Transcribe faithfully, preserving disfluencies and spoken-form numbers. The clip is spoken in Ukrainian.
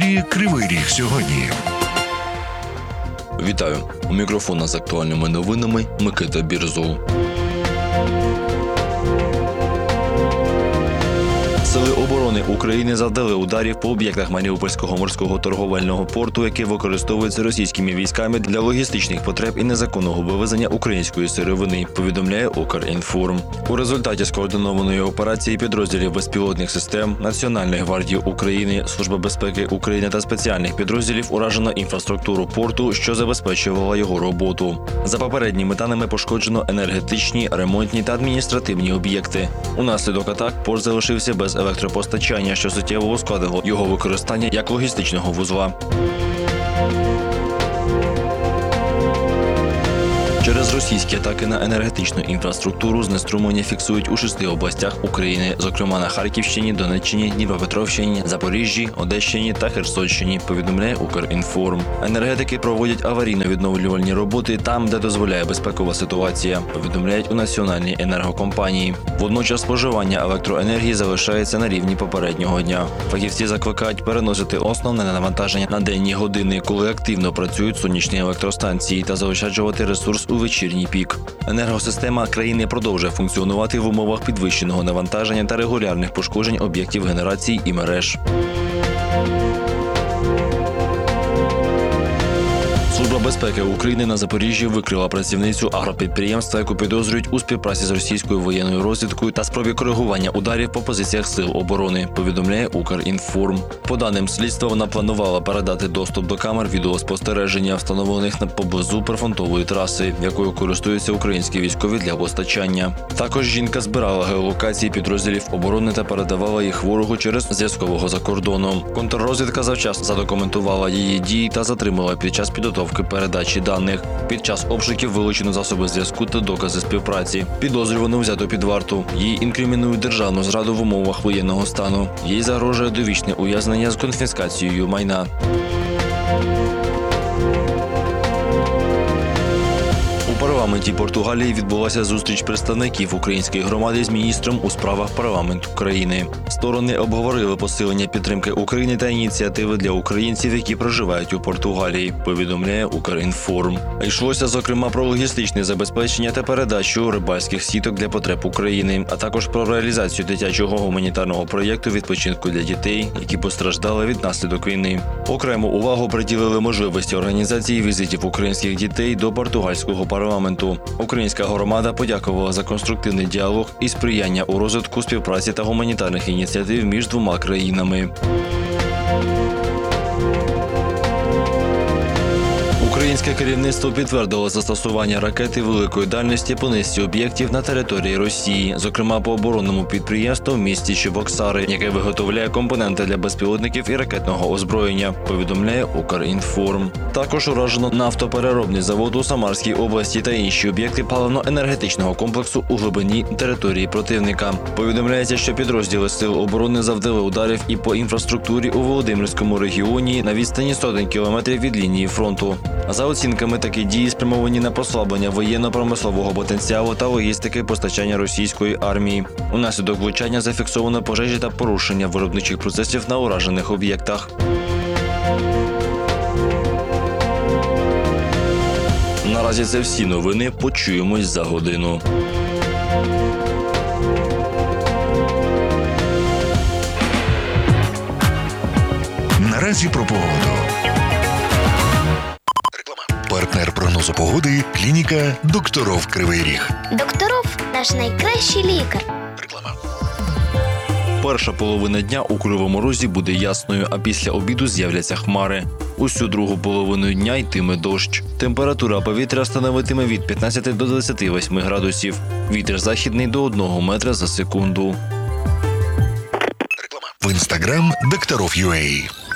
студії «Кривий Ріг сьогодні». Вітаю! У мікрофона з актуальними новинами Микита Бірзул. Сили оборони України завдали ударів по об'єктах Маріупольського морського торговельного порту, які використовуються російськими військами для логістичних потреб і незаконного вивезення української сировини, повідомляє Укрінформ. У результаті скоординованої операції підрозділів безпілотних систем Національної гвардії України, Служби безпеки України та спеціальних підрозділів уражено інфраструктуру порту, що забезпечувала його роботу. За попередніми даними пошкоджено енергетичні, ремонтні та адміністративні об'єкти. Унаслідок атак порт залишився без електропостачання, що суттєво ускладило його використання як логістичного вузла. Через російські атаки на енергетичну інфраструктуру знеструмлення фіксують у шести областях України, зокрема на Харківщині, Донеччині, Дніпропетровщині, Запоріжжі, Одещині та Херсонщині, повідомляє Укрінформ. Енергетики проводять аварійно-відновлювальні роботи там, де дозволяє безпекова ситуація, повідомляють у Національній енергокомпанії. Водночас споживання електроенергії залишається на рівні попереднього дня. Фахівці закликають переносити основне навантаження на денні години, коли активно працюють сонячні електростанції, та заощаджувати ресурс у вечірній пік. Енергосистема країни продовжує функціонувати в умовах підвищеного навантаження та регулярних пошкоджень об'єктів генерації і мереж. Служба безпеки України на Запоріжжі викрила працівницю агропідприємства, яку підозрюють у співпраці з російською воєнною розвідкою та спробі коригування ударів по позиціях сил оборони, повідомляє Укрінформ. По даним слідства, вона планувала передати доступ до камер відеоспостереження, встановлених поблизу прифронтової траси, якою користуються українські військові для постачання. Також жінка збирала геолокації підрозділів оборони та передавала їх ворогу через зв'язкового за кордоном. Контррозвідка завчасно задокументувала її дії та затримала під час підготовки передачі даних. Під час обшуків вилучено засоби зв'язку та докази співпраці. Підозрювану взято під варту. Їй інкримінують державну зраду в умовах воєнного стану. Їй загрожує довічне ув'язнення з конфіскацією майна. У парламенті Португалії відбулася зустріч представників української громади з міністром у справах парламенту країни. Сторони обговорили посилення підтримки України та ініціативи для українців, які проживають у Португалії, повідомляє Укрінформ. Йшлося, зокрема, про логістичне забезпечення та передачу рибальських сіток для потреб України, а також про реалізацію дитячого гуманітарного проєкту відпочинку для дітей, які постраждали від наслідок війни. Окрему увагу приділили можливості організації візитів українських дітей до португальського парламенту. Українська громада подякувала за конструктивний діалог і сприяння у розвитку співпраці та гуманітарних ініціатив між двома країнами. Українське керівництво підтвердило застосування ракети великої дальності по низці об'єктів на території Росії, зокрема по оборонному підприємству в місті Чебоксари, яке виготовляє компоненти для безпілотників і ракетного озброєння, повідомляє Укрінформ. Також уражено нафтопереробний завод у Самарській області та інші об'єкти паливно-енергетичного комплексу у глибині території противника. Повідомляється, що підрозділи сил оборони завдали ударів і по інфраструктурі у Володимирському регіоні на відстані сотень кілометрів від лінії фронту. За оцінками, такі дії спрямовані на послаблення воєнно-промислового потенціалу та логістики постачання російської армії. Унаслідок влучання зафіксовано пожежі та порушення виробничих процесів на уражених об'єктах. Наразі це всі новини. Почуємось за годину. Наразі про погоду. Партнер прогнозу погоди – клініка «Докторов Кривий Ріг». Докторов – наш найкращий лікар. Реклама. Перша половина дня у Кривому Розі буде ясною, а після обіду з'являться хмари. Усю другу половину дня йтиме дощ. Температура повітря становитиме від п'ятнадцяти до двадцяти восьми градусів. Вітер західний до одного метра за секунду. Реклама. В інстаграм «Докторов.ua».